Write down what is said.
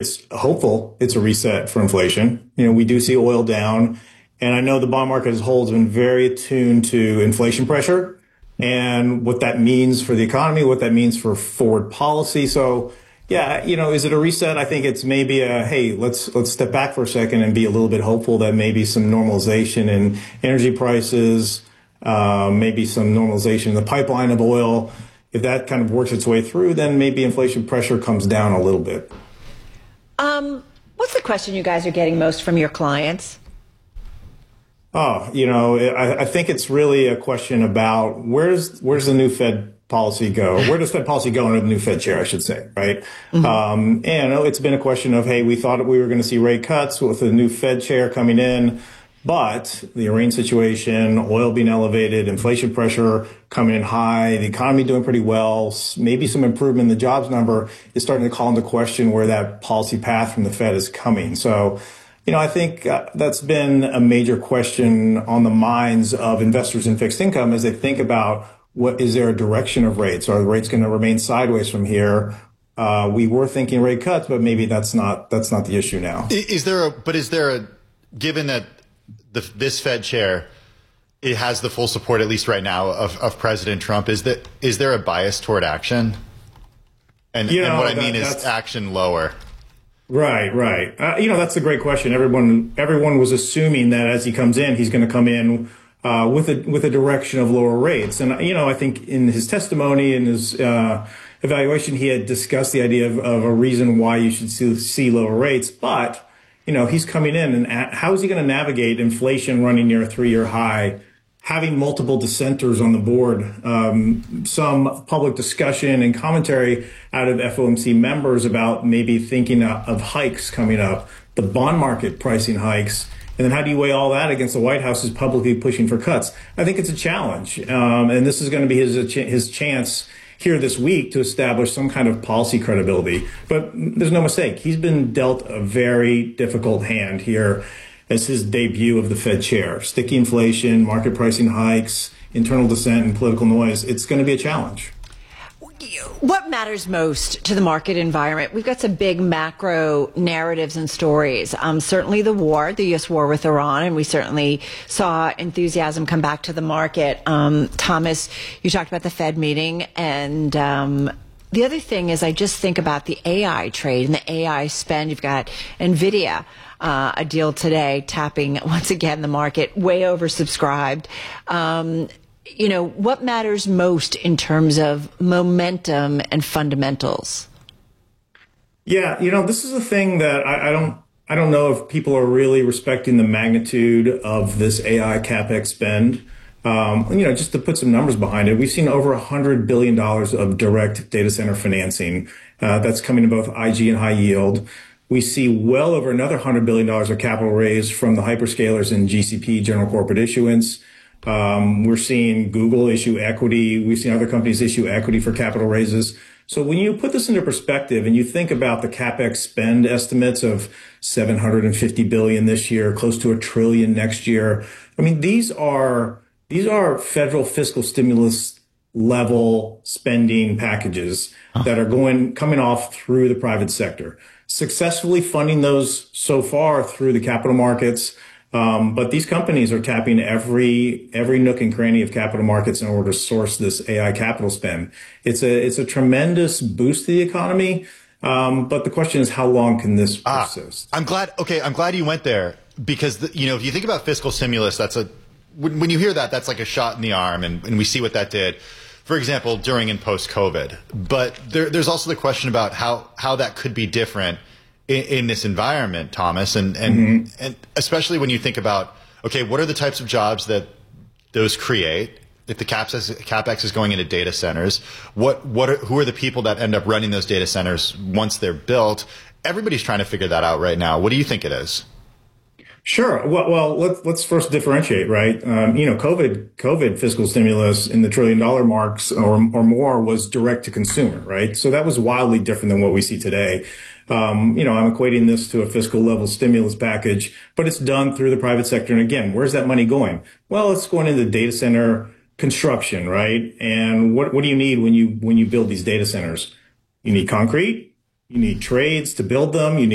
it's hopeful it's a reset for inflation. We do see oil down, and I know the bond market as a whole has been very attuned to inflation pressure and what that means for the economy, what that means for forward policy. So, yeah, is it a reset? I think it's maybe hey, let's step back for a second and be a little bit hopeful that maybe some normalization in energy prices, maybe some normalization in the pipeline of oil. If that kind of works its way through, then maybe inflation pressure comes down a little bit. What's the question you guys are getting most from your clients? I think it's really a question about where's the new Fed policy go? Where does Fed policy go under the new Fed chair, I should say, right? And it's been a question of, hey, we thought we were going to see rate cuts with the new Fed chair coming in, but the Iran situation, oil being elevated, inflation pressure coming in high, the economy doing pretty well, maybe some improvement in the jobs number is starting to call into question where that policy path from the Fed is coming. So, I think that's been a major question on the minds of investors in fixed income as they think about what is there a direction of rates? Are the rates going to remain sideways from here? We were thinking rate cuts, but maybe that's not the issue now. Is there a given that this Fed chair, it has the full support, at least right now, of President Trump, is there a bias toward action? And what I mean is action lower. Right. That's a great question. Everyone was assuming that as he comes in, he's going to come in with a direction of lower rates. And, I think in his testimony, in his evaluation, he had discussed the idea of a reason why you should see lower rates. But, he's coming in, and how is he going to navigate inflation running near a 3-year high, having multiple dissenters on the board, some public discussion and commentary out of FOMC members about maybe thinking of hikes coming up, the bond market pricing hikes, and then how do you weigh all that against the White House's publicly pushing for cuts? I think it's a challenge, and this is going to be his chance here this week to establish some kind of policy credibility. But there's no mistake, he's been dealt a very difficult hand here as his debut of the Fed chair. Sticky inflation, market pricing hikes, internal dissent, and political noise. It's going to be a challenge. What matters most to the market environment? We've got some big macro narratives and stories. Certainly the U.S. war with Iran, and we certainly saw enthusiasm come back to the market. Thomas, you talked about the Fed meeting, and the other thing is I just think about the AI trade and the AI spend. You've got NVIDIA, a deal today tapping, once again, the market, way oversubscribed. What matters most in terms of momentum and fundamentals? Yeah, this is a thing that I don't know if people are really respecting the magnitude of this AI CapEx spend. Just to put some numbers behind it, we've seen over $100 billion of direct data center financing that's coming in both IG and high yield. We see well over another $100 billion of capital raised from the hyperscalers and GCP, general corporate issuance. We're seeing Google issue equity. We've seen other companies issue equity for capital raises. So when you put this into perspective and you think about the CapEx spend estimates of $750 billion this year, close to $1 trillion next year, I mean, these are federal fiscal stimulus level spending packages that are coming off through the private sector, successfully funding those so far through the capital markets. But these companies are tapping every nook and cranny of capital markets in order to source this AI capital spend. It's a tremendous boost to the economy. But the question is, how long can this persist? I'm glad you went there, because if you think about fiscal stimulus, when you hear that, that's like a shot in the arm, and we see what that did, for example, during and post COVID. But there's also the question about how that could be different in this environment, Thomas, and especially when you think about, okay, what are the types of jobs that those create? If the CapEx is going into data centers, who are the people that end up running those data centers once they're built? Everybody's trying to figure that out right now. What do you think it is? Sure. Well, let's first differentiate, right? COVID fiscal stimulus in the $1 trillion marks or more was direct to consumer, right? So that was wildly different than what we see today. I'm equating this to a fiscal level stimulus package, but it's done through the private sector. And again, where's that money going? Well, it's going into data center construction, right? And what do you need when you build these data centers? You need concrete, you need trades to build them, you need